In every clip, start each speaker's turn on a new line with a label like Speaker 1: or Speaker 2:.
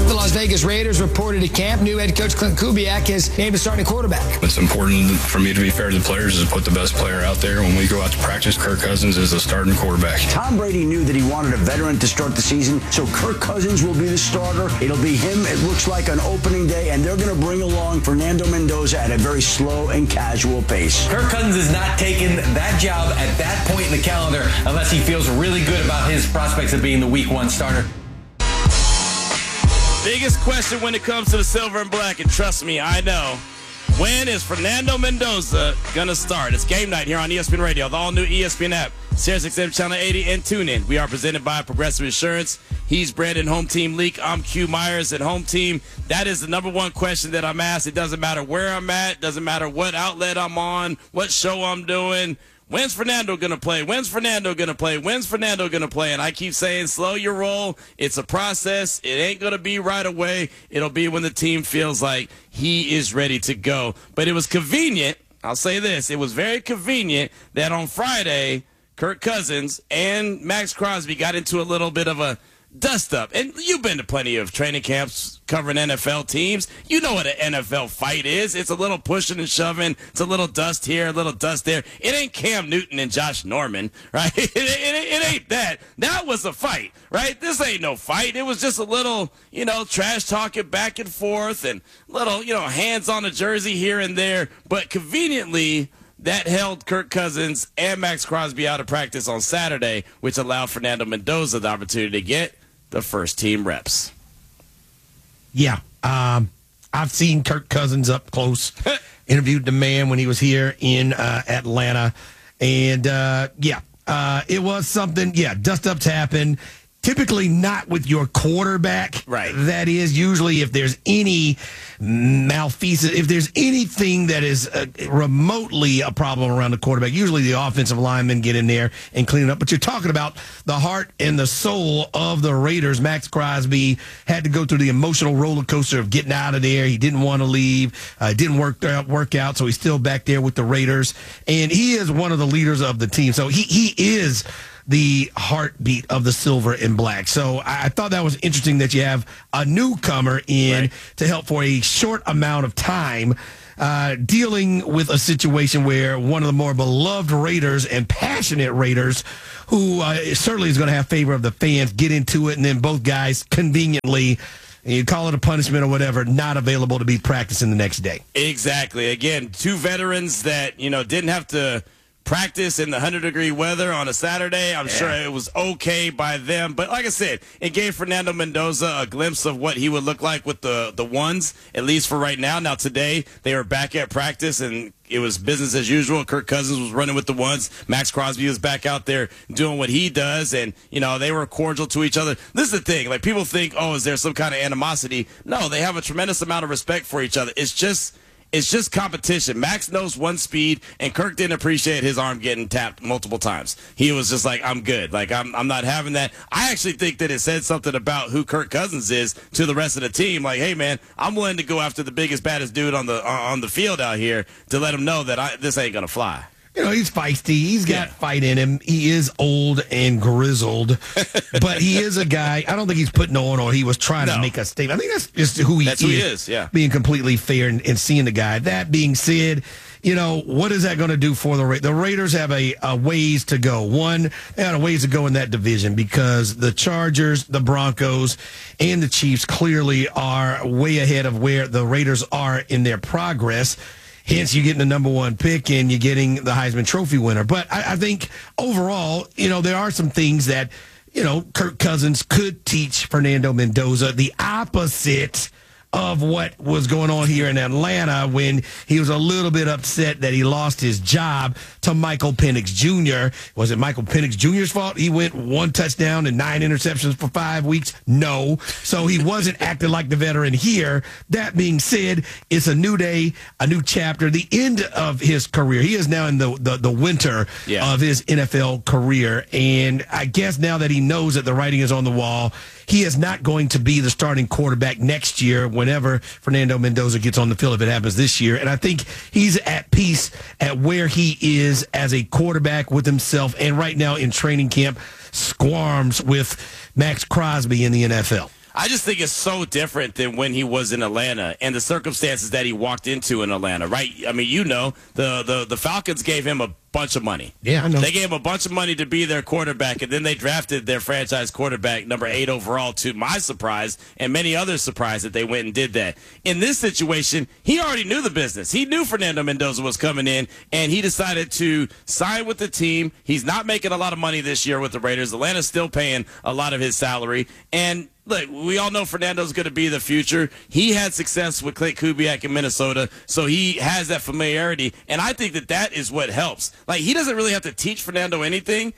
Speaker 1: The Las Vegas Raiders reported at camp new head coach Clint Kubiak has named a starting quarterback.
Speaker 2: It's important for me to be fair to the players is to put the best player out there. When we go out to practice, Kirk Cousins is the starting quarterback.
Speaker 3: Tom Brady knew that he wanted a veteran to start the season, so Kirk Cousins will be the starter. It'll be him, it looks like, on opening day, and they're going to bring along Fernando Mendoza at a very slow and casual pace.
Speaker 4: Kirk Cousins is not taking that job at that point in the calendar unless he feels really good about his prospects of being the week 1 starter.
Speaker 5: Biggest question when it comes to the silver and black, and trust me, I know. When is Fernando Mendoza going to start? It's game night here on ESPN Radio, the all-new ESPN app, SiriusXM Channel 80, and TuneIn. We are presented by Progressive Insurance. He's Brandon, Home Team Leak. I'm Q Myers at Home Team. That is the number one question that I'm asked. It doesn't matter where I'm at. Doesn't matter what outlet I'm on, what show I'm doing. When's Fernando going to play? When's Fernando going to play? When's Fernando going to play? And I keep saying, slow your roll. It's a process. It ain't going to be right away. It'll be when the team feels like he is ready to go. But it was convenient. I'll say this. It was very convenient that on Friday, Kirk Cousins and Max Crosby got into a little bit of a dust up. And you've been to plenty of training camps covering NFL teams. You know what an NFL fight is. It's a little pushing and shoving. It's a little dust here, a little dust there. It ain't Cam Newton and Josh Norman, right? It ain't that. That was a fight, right? This ain't no fight. It was just a little, trash talking back and forth and little, hands on the jersey here and there. But conveniently, that held Kirk Cousins and Max Crosby out of practice on Saturday, which allowed Fernando Mendoza the opportunity to get the first team reps.
Speaker 6: Yeah. I've seen Kirk Cousins up close. Interviewed the man when he was here in Atlanta. And, it was something. Yeah, dust-ups happen. Typically not with your quarterback.
Speaker 5: Right.
Speaker 6: That is usually if there's any malfeasance, if there's anything that is remotely a problem around the quarterback, usually the offensive linemen get in there and clean it up. But you're talking about the heart and the soul of the Raiders. Max Crosby had to go through the emotional roller coaster of getting out of there. He didn't want to leave. Didn't work out, so he's still back there with the Raiders. And he is one of the leaders of the team. So he is the heartbeat of the silver and black. So I thought that was interesting that you have a newcomer in to help for a short amount of time, dealing with a situation where one of the more beloved Raiders and passionate Raiders, who certainly is going to have favor of the fans, get into it, and then both guys conveniently, you call it a punishment or whatever, not available to be practicing the next day.
Speaker 5: Exactly. Again, two veterans that, didn't have to practice in the 100-degree weather on a Saturday. I'm sure it was okay by them. But like I said, it gave Fernando Mendoza a glimpse of what he would look like with the ones, at least for right now. Now, today, they were back at practice, and it was business as usual. Kirk Cousins was running with the ones. Max Crosby was back out there doing what he does, and, they were cordial to each other. This is the thing. Like, people think, is there some kind of animosity? No, they have a tremendous amount of respect for each other. It's just competition. Max knows one speed, and Kirk didn't appreciate his arm getting tapped multiple times. He was just like, I'm good. Like, I'm not having that. I actually think that it said something about who Kirk Cousins is to the rest of the team. Like, hey, man, I'm willing to go after the biggest, baddest dude on the field out here to let him know that this ain't going to fly.
Speaker 6: He's feisty. He's got fight in him. He is old and grizzled, but he is a guy. I don't think he's putting on or he was trying to make a statement. I think that's just who he is.
Speaker 5: Yeah.
Speaker 6: Being completely fair and seeing the guy. That being said, what is that going to do for the Raiders? The Raiders have a ways to go. One, they have a ways to go in that division because the Chargers, the Broncos, and the Chiefs clearly are way ahead of where the Raiders are in their progress. Hence, you're getting the number one pick and you're getting the Heisman Trophy winner. But I think overall, there are some things that, Kirk Cousins could teach Fernando Mendoza. The opposite of what was going on here in Atlanta when he was a little bit upset that he lost his job to Michael Penix Jr. Was it Michael Penix Jr.'s fault? He went 1 touchdown and 9 interceptions for 5 weeks? No. So he wasn't acting like the veteran here. That being said, it's a new day, a new chapter, the end of his career. He is now in the winter of his NFL career. And I guess now that he knows that the writing is on the wall, he is not going to be the starting quarterback next year whenever Fernando Mendoza gets on the field, if it happens this year. And I think he's at peace at where he is as a quarterback with himself. And right now in training camp, squirms with Max Crosby in the NFL.
Speaker 5: I just think it's so different than when he was in Atlanta and the circumstances that he walked into in Atlanta, right? I mean, the Falcons gave him a bunch of money.
Speaker 6: Yeah, I know.
Speaker 5: They gave him a bunch of money to be their quarterback, and then they drafted their franchise quarterback, number 8 overall, to my surprise and many others' surprise that they went and did that. In this situation, he already knew the business. He knew Fernando Mendoza was coming in, and he decided to sign with the team. He's not making a lot of money this year with the Raiders. Atlanta's still paying a lot of his salary, and look, we all know Fernando's going to be the future. He had success with Klint Kubiak in Minnesota, so he has that familiarity, and I think that is what helps. Like, he doesn't really have to teach Fernando anything.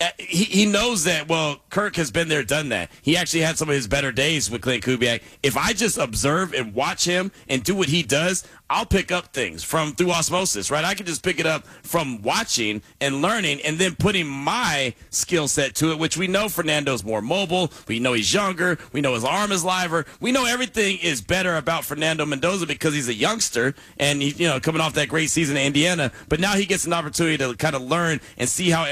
Speaker 5: He knows that, well, Kirk has been there, done that. He actually had some of his better days with Klint Kubiak. If I just observe and watch him and do what he does, I'll pick up things through osmosis, right? I can just pick it up from watching and learning and then putting my skill set to it, which we know Fernando's more mobile. We know he's younger. We know his arm is liver. We know everything is better about Fernando Mendoza because he's a youngster and he's, coming off that great season in Indiana. But now he gets an opportunity to kind of learn and see how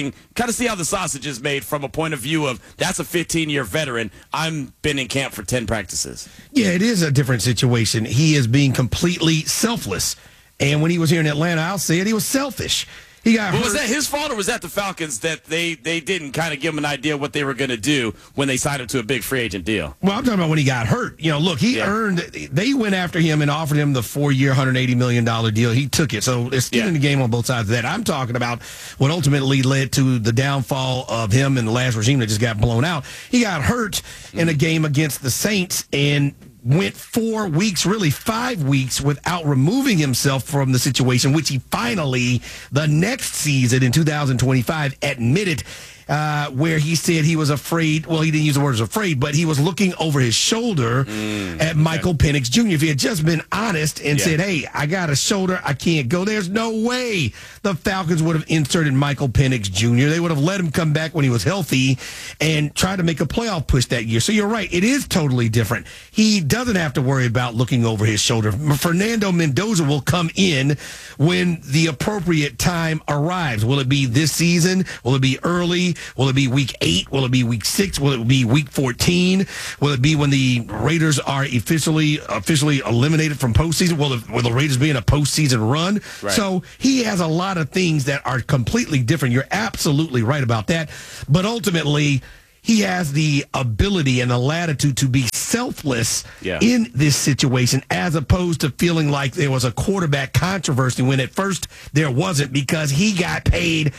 Speaker 5: see how the sausage is made from a point of view of that's a 15-year veteran. I've been in camp for 10 practices.
Speaker 6: Yeah, it is a different situation. He is being completely selfless. And when he was here in Atlanta, I'll say it, he was selfish. He got hurt.
Speaker 5: Was that his fault or was that the Falcons that they didn't kind of give him an idea what they were going to do when they signed him to a big free agent deal?
Speaker 6: Well, I'm talking about when he got hurt. Look, they went after him and offered him the 4-year, $180 million deal. He took it. So it's still in the game on both sides of that. I'm talking about what ultimately led to the downfall of him and the last regime that just got blown out. He got hurt in a game against the Saints and went 4 weeks, really 5 weeks, without removing himself from the situation, which he finally, the next season in 2025, admitted where he said he was afraid. Well, he didn't use the words afraid, but he was looking over his shoulder at Michael Penix Jr. If he had just been honest and said, hey, I got a shoulder, I can't go, there's no way the Falcons would have inserted Michael Penix Jr. They would have let him come back when he was healthy and try to make a playoff push that year. So you're right, it is totally different. He doesn't have to worry about looking over his shoulder. Fernando Mendoza will come in when the appropriate time arrives. Will it be this season? Will it be early? Will it be week 8? Will it be week 6? Will it be week 14? Will it be when the Raiders are officially eliminated from postseason? Will the Raiders be in a postseason run? Right. So he has a lot of things that are completely different. You're absolutely right about that. But ultimately, he has the ability and the latitude to be selfless in this situation, as opposed to feeling like there was a quarterback controversy when at first there wasn't, because he got paid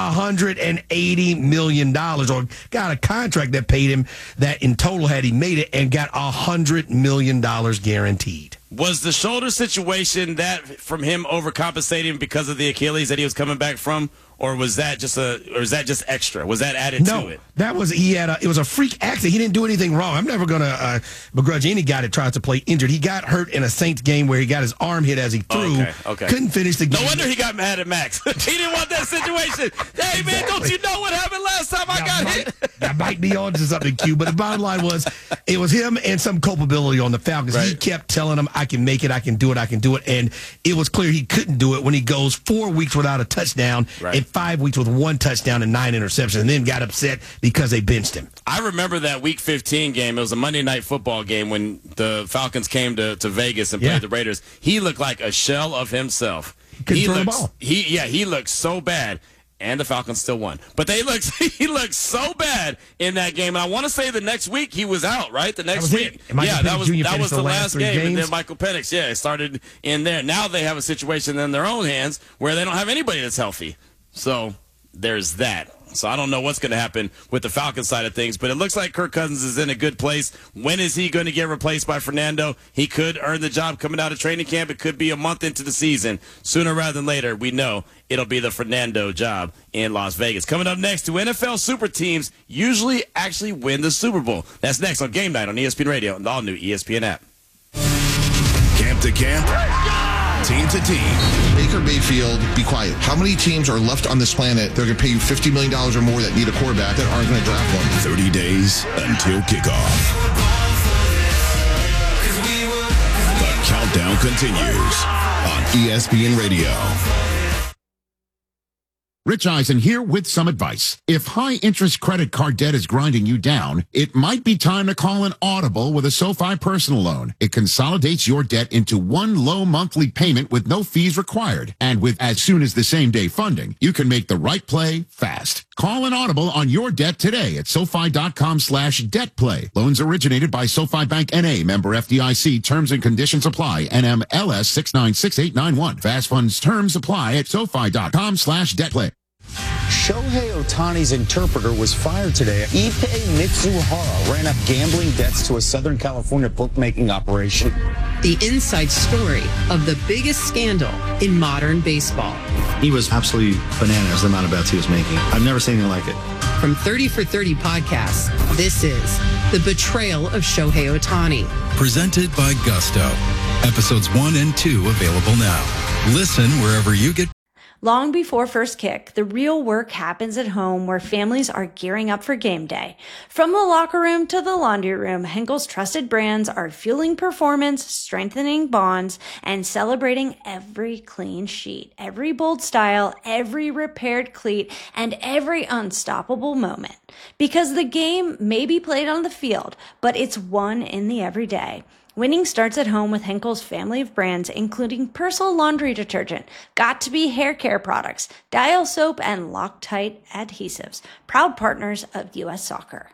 Speaker 6: $180 million, or got a contract that paid him that in total, had he made it, and got $100 million guaranteed.
Speaker 5: Was the shoulder situation that from him overcompensating because of the Achilles that he was coming back from, or was that just extra? Was that added to it?
Speaker 6: That was it was a freak accident. He didn't do anything wrong. I'm never going to begrudge any guy that tries to play injured. He got hurt in a Saints game where he got his arm hit as he threw.
Speaker 5: Okay.
Speaker 6: Couldn't finish the game.
Speaker 5: No wonder he got mad at Max. He didn't want that situation. Hey, man, don't you know what happened last time I got hit?
Speaker 6: That might be on to something, Q. But the bottom line was, it was him and some culpability on the Falcons. Right. He kept telling them, I can make it, I can do it, I can do it. And it was clear he couldn't do it when he goes 4 weeks without a touchdown and 5 weeks with 1 touchdown and 9 interceptions, and then got upset because they benched him.
Speaker 5: I remember that Week 15 game. It was a Monday Night Football game when the Falcons came to Vegas and played the Raiders. He looked like a shell of himself.
Speaker 6: He throw the ball.
Speaker 5: He looked so bad. And the Falcons still won. But he looked so bad in that game. And I want to say the next week he was out, right? The next week. That was the last game. Games. And then Michael Penix, it started in there. Now they have a situation in their own hands where they don't have anybody that's healthy. So there's that. So I don't know what's going to happen with the Falcons side of things, but it looks like Kirk Cousins is in a good place. When is he going to get replaced by Fernando? He could earn the job coming out of training camp. It could be a month into the season. Sooner rather than later, we know it'll be the Fernando job in Las Vegas. Coming up next, do NFL super teams usually actually win the Super Bowl? That's next on Game Night on ESPN Radio and the all-new ESPN app.
Speaker 7: Camp to camp, team to team.
Speaker 8: Baker Mayfield, be quiet. How many teams are left on this planet that are going to pay you $50 million or more that need a quarterback that aren't going to draft one?
Speaker 7: 30 days until kickoff. The countdown continues on ESPN Radio.
Speaker 9: Rich Eisen here with some advice. If high-interest credit card debt is grinding you down, it might be time to call an audible with a SoFi personal loan. It consolidates your debt into one low monthly payment with no fees required. And with as soon as the same-day funding, you can make the right play fast. Call an audible on your debt today at SoFi.com/debtplay. Loans originated by SoFi Bank N.A., member FDIC. Terms and conditions apply. NMLS 696891. Fast funds terms apply at SoFi.com/debtplay.
Speaker 10: Shohei Ohtani's interpreter was fired today. Ippei Mitsuhara ran up gambling debts to a Southern California bookmaking operation.
Speaker 11: The inside story of the biggest scandal in modern baseball.
Speaker 12: He was absolutely bananas, the amount of bets he was making. I've never seen anything like it.
Speaker 11: From 30 for 30 podcasts, this is The Betrayal of Shohei Ohtani.
Speaker 13: Presented by Gusto. Episodes 1 and 2 available now. Listen wherever you get.
Speaker 14: Long before first kick, the real work happens at home where families are gearing up for game day. From the locker room to the laundry room, Henkel's trusted brands are fueling performance, strengthening bonds, and celebrating every clean sheet, every bold style, every repaired cleat, and every unstoppable moment. Because the game may be played on the field, but it's won in the everyday. Winning starts at home with Henkel's family of brands, including Persil laundry detergent, Got2b hair care products, Dial soap, and Loctite adhesives, proud partners of U.S. Soccer.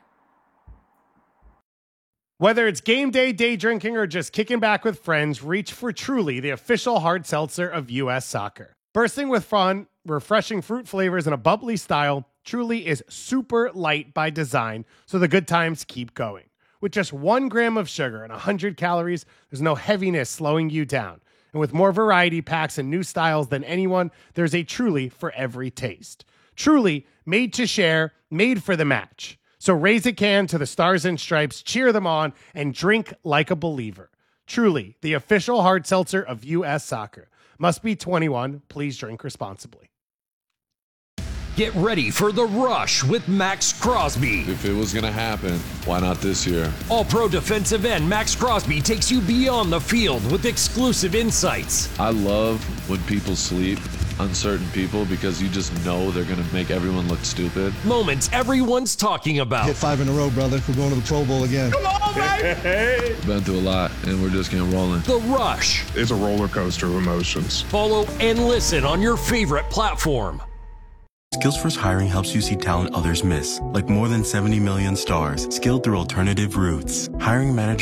Speaker 15: Whether it's game day, day drinking, or just kicking back with friends, reach for Truly, the official hard seltzer of U.S. Soccer. Bursting with fun, refreshing fruit flavors, and a bubbly style, Truly is super light by design, so the good times keep going. With just 1 gram of sugar and 100 calories, there's no heaviness slowing you down. And with more variety packs and new styles than anyone, there's a Truly for every taste. Truly, made to share, made for the match. So raise a can to the Stars and Stripes, cheer them on, and drink like a believer. Truly, the official hard seltzer of U.S. Soccer. Must be 21. Please drink responsibly.
Speaker 16: Get ready for The Rush with Max Crosby.
Speaker 17: If it was going to happen, why not this year?
Speaker 16: All-pro defensive end Max Crosby takes you beyond the field with exclusive insights.
Speaker 17: I love when people sleep on certain people because you just know they're going to make everyone look stupid.
Speaker 16: Moments everyone's talking about.
Speaker 18: Hit 5 in a row, brother. We're going to the Pro Bowl again.
Speaker 17: Come on, baby! Been through a lot, and we're just getting rolling.
Speaker 16: The Rush.
Speaker 19: It's a roller coaster of emotions.
Speaker 16: Follow and listen on your favorite platform.
Speaker 20: Skillsforce Hiring helps you see talent others miss, like more than 70 million stars, skilled through alternative routes. Hiring manager